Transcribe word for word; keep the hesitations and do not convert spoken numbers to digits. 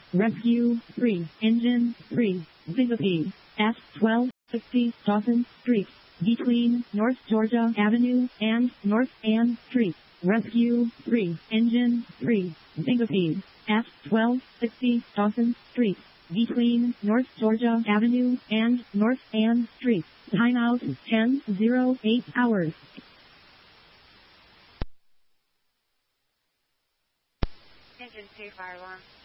Rescue three, Engine three, Zigapede, S twelve sixty Dawson Street, between North Georgia Avenue and North Ann Street. Rescue three, Engine three, Zigapede, S twelve sixty Dawson Street, between North Georgia Avenue and North Ann Street. Timeout ten oh eight hours. Engine two, fire alarm.